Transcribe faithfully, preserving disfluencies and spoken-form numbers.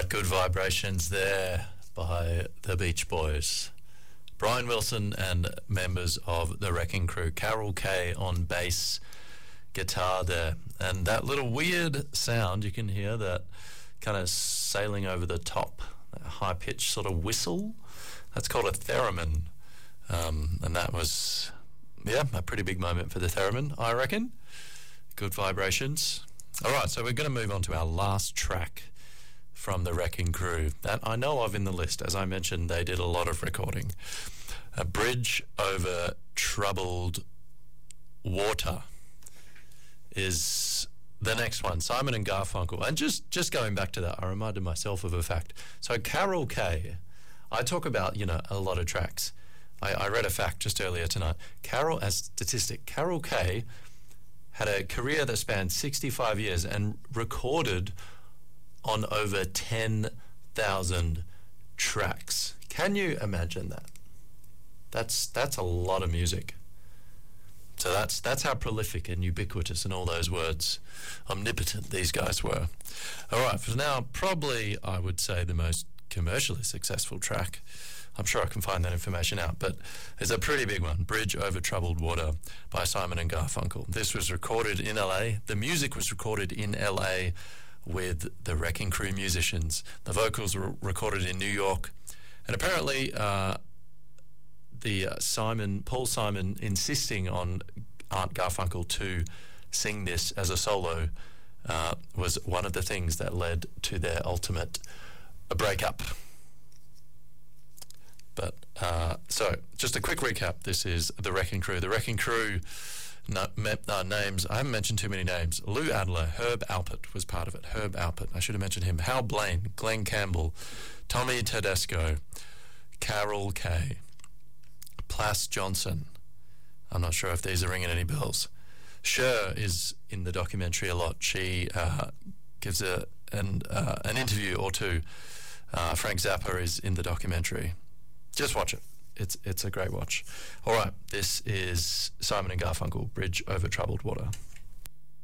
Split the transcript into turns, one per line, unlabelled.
Good Vibrations there by the Beach Boys. Brian Wilson and members of the Wrecking Crew. Carol Kaye on bass guitar there. And that little weird sound, you can hear that kind of sailing over the top, that high-pitched sort of whistle. That's called a theremin. Um, and that was, yeah, a pretty big moment for the theremin, I reckon. Good Vibrations. All right, so we're going to move on to our last track from the Wrecking Crew that I know of in the list. As I mentioned, they did a lot of recording. A Bridge Over Troubled Water is the next one, Simon and Garfunkel. And just, just going back to that, I reminded myself of a fact. So Carol Kaye, I talk about, you know, a lot of tracks. I, I read a fact just earlier tonight. Carol, as statistic, Carol Kaye had a career that spanned sixty-five years and recorded on over ten thousand tracks. Can you imagine that? That's that's a lot of music. So that's that's how prolific and ubiquitous and all those words, omnipotent these guys were. All right, for now, probably I would say the most commercially successful track. I'm sure I can find that information out, but it's a pretty big one, Bridge Over Troubled Water by Simon and Garfunkel. This was recorded in L A. The music was recorded in L A with the Wrecking Crew musicians. The vocals were recorded in New York. And apparently uh, the uh, Simon, Paul Simon insisting on Art Garfunkel to sing this as a solo uh, was one of the things that led to their ultimate breakup. But, uh, so, just a quick recap. This is The Wrecking Crew. The Wrecking Crew, no, me, uh, names, I haven't mentioned too many names. Lou Adler, Herb Alpert was part of it. Herb Alpert, I should have mentioned him. Hal Blaine, Glenn Campbell, Tommy Tedesco, Carol Kaye, Plas Johnson. I'm not sure if these are ringing any bells. Cher is in the documentary a lot. She uh, gives a an, uh, an interview or two. Uh, Frank Zappa is in the documentary. Just watch it. It's it's a great watch. All right, this is Simon and Garfunkel, Bridge Over Troubled Water.